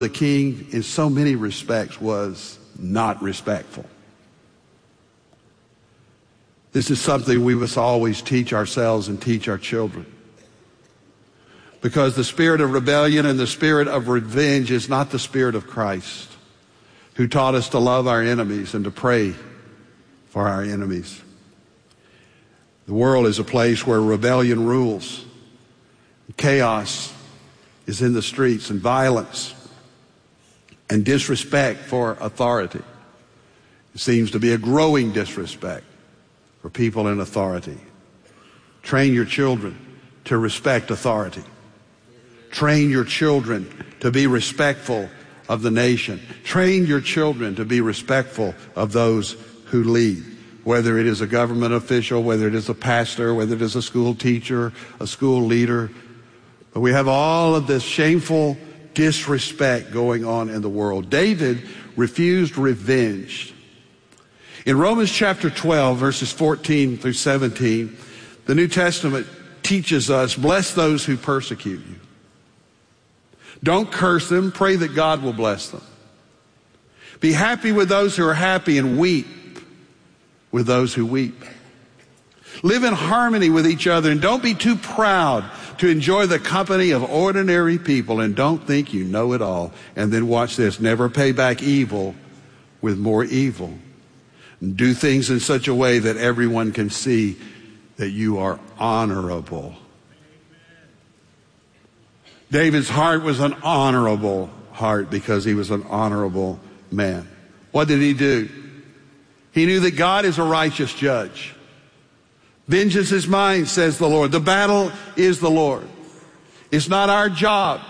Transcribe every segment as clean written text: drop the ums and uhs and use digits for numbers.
The king, in so many respects, was not respectful. This is something we must always teach ourselves and teach our children. Because the spirit of rebellion and the spirit of revenge is not the spirit of Christ, who taught us to love our enemies and to pray for our enemies. The world is a place where rebellion rules. Chaos is in the streets, and violence and disrespect for authority. It seems to be a growing disrespect for people in authority. Train your children to respect authority. Train your children to be respectful of the nation. Train your children to be respectful of those who lead, whether it is a government official, whether it is a pastor, whether it is a school teacher, a school leader. But we have all of this shameful disrespect going on in the world. David refused revenge. In Romans chapter 12, verses 14 through 17, the New Testament teaches us, bless those who persecute you. Don't curse them. Pray that God will bless them. Be happy with those who are happy and weep with those who weep. Live in harmony with each other, and don't be too proud to enjoy the company of ordinary people, and don't think you know it all. And then watch this. Never pay back evil with more evil. And do things in such a way that everyone can see that you are honorable. David's heart was an honorable heart because he was an honorable man. What did he do? He knew that God is a righteous judge. Vengeance is mine, says the Lord. The battle is the Lord. It's not our job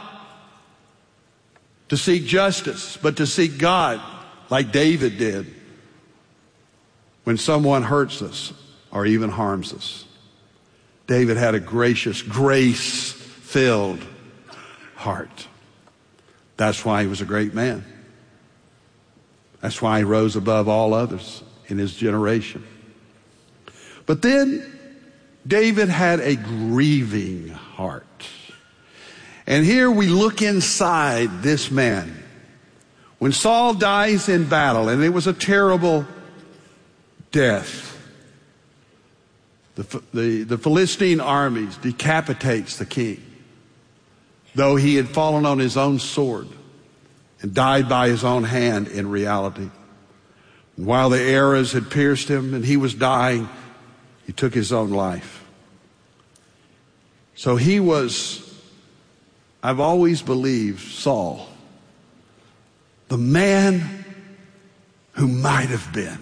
to seek justice, but to seek God like David did when someone hurts us or even harms us. David had a gracious, grace-filled heart. That's why he was a great man. That's why he rose above all others in his generation. But then David had a grieving heart. And here we look inside this man. When Saul dies in battle, and it was a terrible death, the Philistine armies decapitates the king, though he had fallen on his own sword and died by his own hand in reality. And while the arrows had pierced him and he was dying, he took his own life. So he was, I've always believed, Saul, the man who might have been.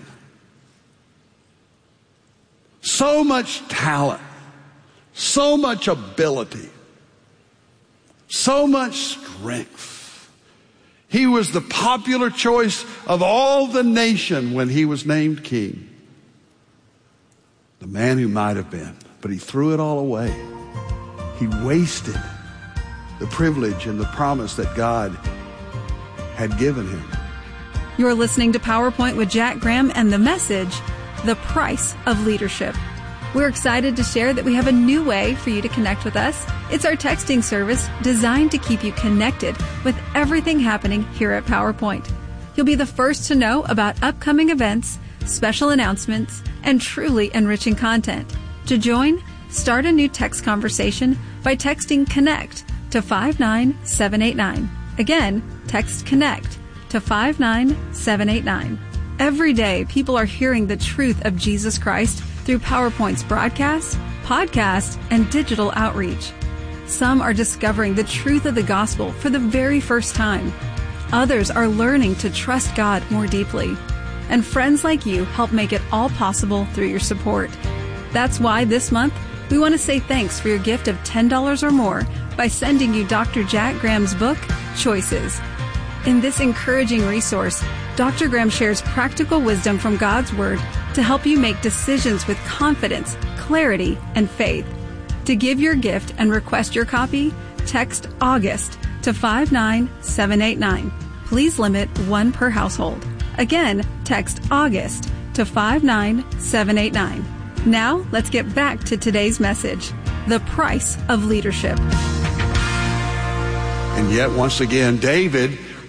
So much talent, so much ability, so much strength. He was the popular choice of all the nation when he was named king. The man who might have been, but he threw it all away. He wasted the privilege and the promise that God had given him. You're listening to PowerPoint with Jack Graham and the message, The Price of Leadership. We're excited to share that we have a new way for you to connect with us. It's our texting service designed to keep you connected with everything happening here at PowerPoint. You'll be the first to know about upcoming events, special announcements, and truly enriching content. To join, start a new text conversation by texting CONNECT to 59789. Again, text CONNECT to 59789. Every day, people are hearing the truth of Jesus Christ through PowerPoint's broadcast, podcast, and digital outreach. Some are discovering the truth of the gospel for the very first time. Others are learning to trust God more deeply. And friends like you help make it all possible through your support. That's why this month, we want to say thanks for your gift of $10 or more by sending you Dr. Jack Graham's book, Choices. In this encouraging resource, Dr. Graham shares practical wisdom from God's Word to help you make decisions with confidence, clarity, and faith. To give your gift and request your copy, text AUGUST to 59789. Please limit one per household. Again, text AUGUST to 59789. Now, let's get back to today's message, The Price of Leadership. And yet, once again, David